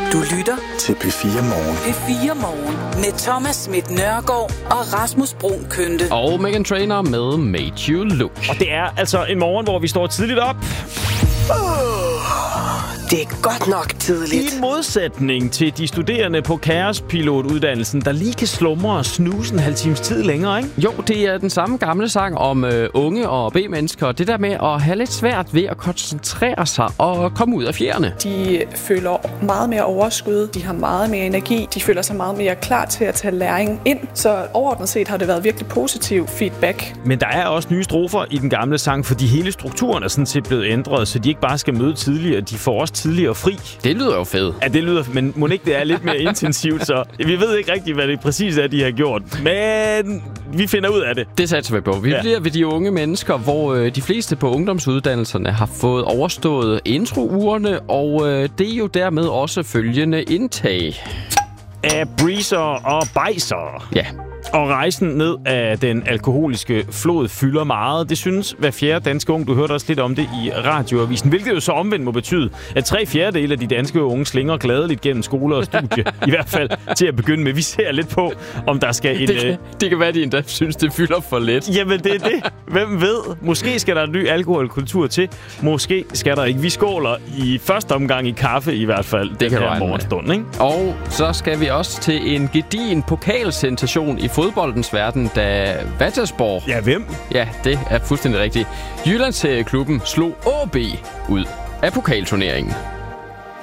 Du lytter til P4 Morgen. P4 Morgen med Thomas Schmidt Nørgaard og Rasmus Bruun Kønte. Og Meghan Trainor med Made You Look. Og det er altså en morgen, hvor vi står tidligt op. Det er godt nok tidligt. I modsætning til de studerende på kaospilotuddannelsen, der lige kan slumre og snuse en halv times tid længere, ikke? Jo, det er den samme gamle sang om unge og B-mennesker. Det der med at have lidt svært ved at koncentrere sig og komme ud af fjerne. De føler meget mere overskud, de har meget mere energi, de føler sig meget mere klar til at tage læring ind. Så overordnet set har det været virkelig positiv feedback. Men der er også nye strofer i den gamle sang, fordi hele strukturen er sådan set blevet ændret, så de ikke bare skal møde tidligere, de får også tidligere fri. Det lyder jo fedt. Ja, det lyder, men må ikke det er lidt mere intensivt, så vi ved ikke rigtigt, hvad det præcis er, de har gjort. Men vi finder ud af det. Det satser vi på. Vi bliver ved de unge mennesker, hvor de fleste på ungdomsuddannelserne har fået overstået introugerne, og det er jo dermed også følgende indtag. Af breezer og bajser. Ja. Og rejsen ned af den alkoholiske flod fylder meget. Det synes hver fjerde danske unge. Du hørte også lidt om det i radioavisen. Hvilket jo så omvendt må betyde, at 3/4 af de danske unge slinger gladeligt gennem skole og studie. I hvert fald til at begynde med. Vi ser lidt på, om der skal en... Det kan være, de endda synes, det fylder for let. Jamen, det er det. Hvem ved? Måske skal der en ny alkoholkultur til. Måske skal der ikke. Vi skåler i første omgang i kaffe i hvert fald. Det kan her morgenstund, ikke? Og så skal vi også til en gedigen pokalsensation i fodboldens verden, da Vattersborg... Ja, hvem? Ja, det er fuldstændig rigtigt. Jyllandsklubben slog AB ud af pokalturneringen.